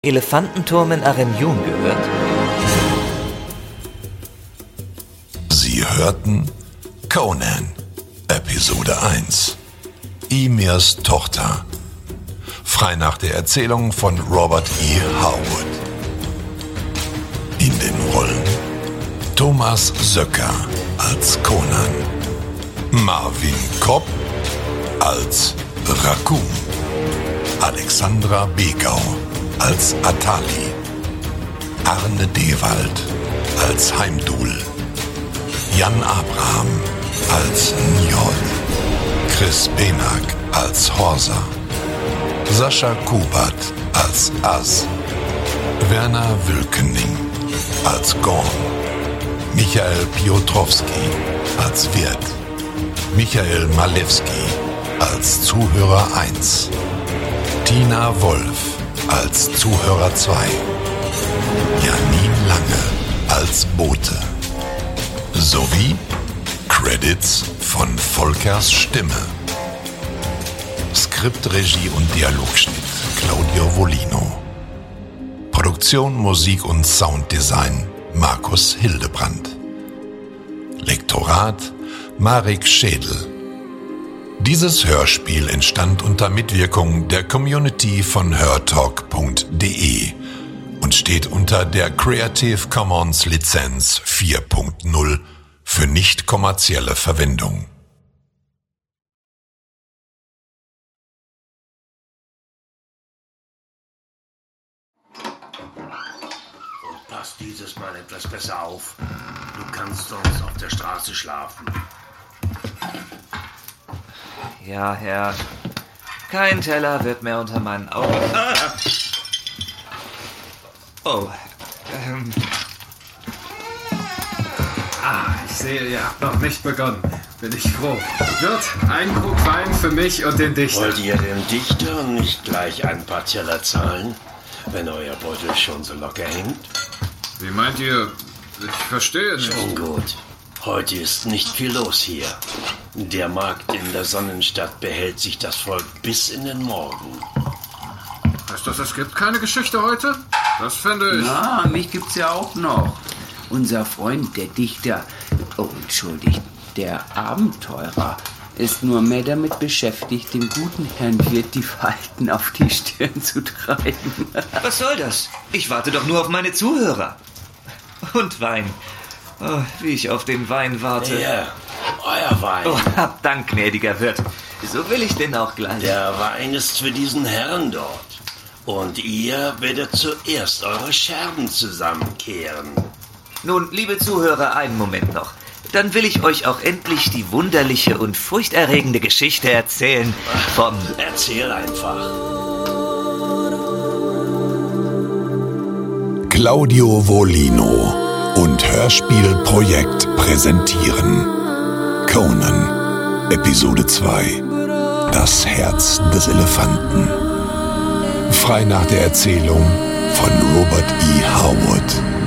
Elefantenturm in Aremyun gehört? Sie hörten Conan, Episode 1. Ymirs Tochter. Frei nach der Erzählung von Robert E. Howard. In den Rollen Thomas Söcker als Conan, Marvin Kopp als Raccoon, Alexandra Begau als Atali, Arne Dewald als Heimdul, Jan Abraham als Njol, Chris Benak als Horsa, Sascha Kubert als Az, Werner Wülkening als Gorm, Michael Piotrowski als Wirt, Michael Malewski als Zuhörer 1, Tina Wolf als Zuhörer 2, Janine Lange als Bote, sowie Credits von Volkers Stimme. Skript, Regie und Dialogschnitt Claudio Volino. Produktion, Musik und Sounddesign Markus Hildebrandt. Lektorat Marek Schädel. Dieses Hörspiel entstand unter Mitwirkung der Community von hörtalk.de und steht unter der Creative Commons Lizenz 4.0 für nicht kommerzielle Verwendung. Und pass dieses Mal etwas besser auf. Du kannst sonst auf der Straße schlafen. Ja, Herr. Kein Teller wird mehr unter meinen Augen. Oh, Ich sehe, ihr habt noch nicht begonnen. Bin ich froh. Wirt, ein Krug Wein für mich und den Dichter. Wollt ihr dem Dichter nicht gleich ein paar Teller zahlen, wenn euer Beutel schon so locker hängt? Wie meint ihr? Ich verstehe nicht. Schon gut. Heute ist nicht viel los hier. Der Markt in der Sonnenstadt behält sich das Volk bis in den Morgen. Heißt das, es gibt keine Geschichte heute? Das fände ich... Na, mich gibt's ja auch noch. Unser Freund, der Dichter, entschuldigt, der Abenteurer, ist nur mehr damit beschäftigt, dem guten Herrn Wirt die Falten auf die Stirn zu treiben. was soll das? Ich warte doch nur auf meine Zuhörer. Und Wein. Oh, wie ich auf den Wein warte. Ja, euer Wein. Oh, hab Dank, gnädiger Wirt. So will ich denn auch gleich. Der Wein ist für diesen Herrn dort. Und ihr werdet zuerst eure Scherben zusammenkehren. Nun, liebe Zuhörer, einen Moment noch. Dann will ich euch auch endlich die wunderliche und furchterregende Geschichte erzählen vom... Erzähl einfach. Claudio Volino und Hörspielprojekt präsentieren Conan, Episode 2. Das Herz des Elefanten. Frei nach der Erzählung von Robert E. Howard.